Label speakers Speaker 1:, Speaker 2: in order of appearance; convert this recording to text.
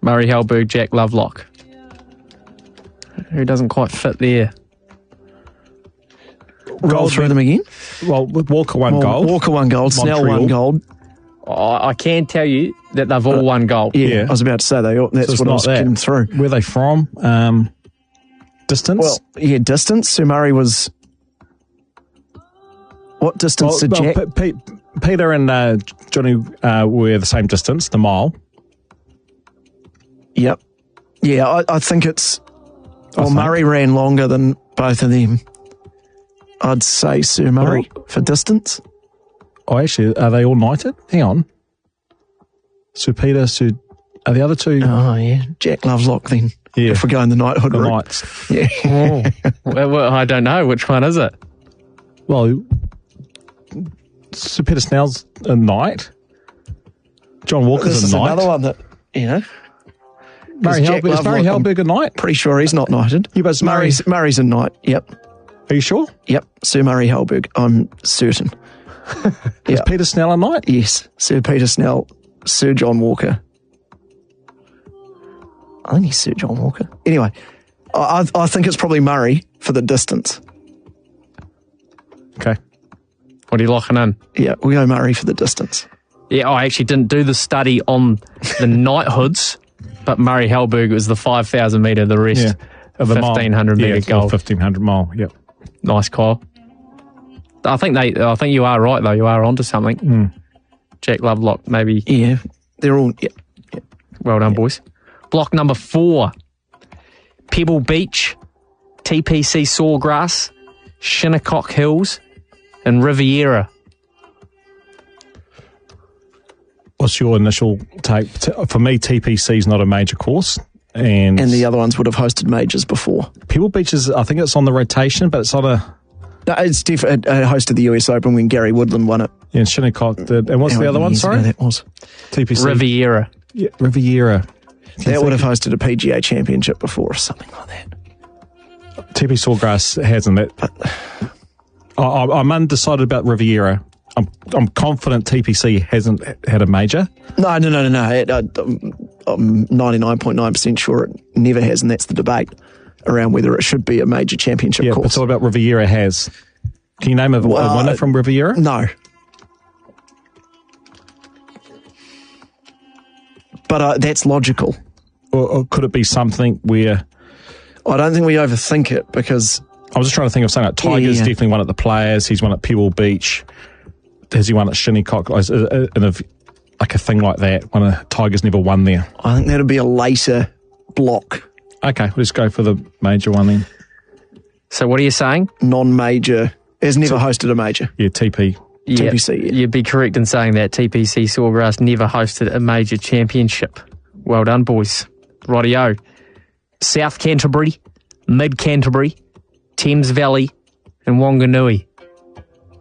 Speaker 1: Murray Halberg, Jack Lovelock. Who doesn't quite fit there?
Speaker 2: Roll through them again.
Speaker 3: Well, Walker won gold.
Speaker 2: Walker won gold. Snell
Speaker 3: Montreal
Speaker 2: won gold.
Speaker 1: I can tell you that they've all won gold.
Speaker 2: Yeah, I was about to say that's what I was getting through.
Speaker 3: Where are they from? Distance?
Speaker 2: Well, yeah, distance. Sue Murray was... What distance did Jack...
Speaker 3: Peter and Johnny were the same distance, the mile.
Speaker 2: Yep. Yeah, I think it's... Well, Murray ran longer than both of them. I'd say Sue Murray for distance.
Speaker 3: Oh, actually, are they all knighted? Hang on. Sir Peter, are the other two?
Speaker 2: Oh, yeah. Jack Lovelock then.
Speaker 3: Yeah.
Speaker 2: If we're going the knighthood route.
Speaker 3: Knights.
Speaker 2: Yeah.
Speaker 1: Well, I don't know. Which one is it?
Speaker 3: Well, Sir Peter Snell's a knight. John Walker's
Speaker 2: This is
Speaker 3: a knight.
Speaker 2: another one that,
Speaker 3: Murray Halberg a knight?
Speaker 2: Pretty sure he's not knighted.
Speaker 3: Yeah, but
Speaker 2: Murray's a knight, yep.
Speaker 3: Are you sure?
Speaker 2: Yep, Sir Murray Halberg, I'm certain.
Speaker 3: Is Peter Snell a knight?
Speaker 2: Yes, Sir Peter Snell, Sir John Walker. I think he's Sir John Walker. Anyway, I think it's probably Murray for the distance.
Speaker 3: Okay.
Speaker 1: What are you locking in?
Speaker 2: Yeah, we'll go Murray for the distance.
Speaker 1: Yeah, I actually didn't do the study on the knighthoods, but Murray Halberg was the 5,000 metre, the rest of the 1,500 metre gold.
Speaker 3: 1,500 mile, yep.
Speaker 1: Nice call. I think you are right, though. You are onto something. Jack Lovelock, maybe.
Speaker 2: Yeah, they're all... Yep.
Speaker 1: Well done, boys. Block number 4. Pebble Beach, TPC Sawgrass, Shinnecock Hills, and Riviera.
Speaker 3: What's your initial take? For me, TPC is not a major course. And
Speaker 2: the other ones would have hosted majors before.
Speaker 3: Pebble Beach is, I think it's on the rotation, but it's on a...
Speaker 2: No, it's different. It hosted the US Open when Gary Woodland won it.
Speaker 3: Yeah, and Shinnecock did. And what's the other one, sorry?
Speaker 2: That was
Speaker 3: TPC.
Speaker 1: Riviera.
Speaker 3: Yeah, Riviera.
Speaker 2: That would have hosted a PGA championship before or something like that.
Speaker 3: TP Sawgrass hasn't it. I'm undecided about Riviera. I'm confident TPC hasn't had a major.
Speaker 2: No. I'm 99.9% sure it never has, and that's the debate around whether it should be a major championship course.
Speaker 3: But it's all about Riviera has. Can you name a winner from Riviera?
Speaker 2: No. But that's logical.
Speaker 3: Or could it be something where...
Speaker 2: I don't think we overthink it because...
Speaker 3: I was just trying to think of something like Tiger's definitely won at the Players. He's won at Pebble Beach. Has he won at Shinnecock? Like a thing like that. Tiger's never won there.
Speaker 2: I think that'll be a later block.
Speaker 3: Okay, let's go for the major one then.
Speaker 1: So what are you saying?
Speaker 2: Non-major. Has never hosted a major.
Speaker 3: Yeah, TPC.
Speaker 2: Yeah.
Speaker 1: You'd be correct in saying that TPC Sawgrass never hosted a major championship. Well done, boys. Rightio. South Canterbury, Mid Canterbury, Thames Valley, and Wanganui.